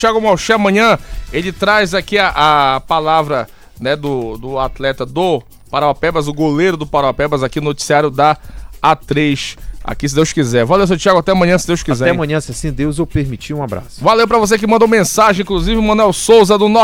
Thiago Malcher, amanhã ele traz aqui a palavra, né, do atleta do Parauapebas, o goleiro do Parauapebas, aqui no noticiário da A3, aqui se Deus quiser. Valeu, seu Thiago, até amanhã se Deus quiser. Até amanhã, se assim Deus o permitir, um abraço. Valeu pra você que mandou mensagem, inclusive o Manuel Souza do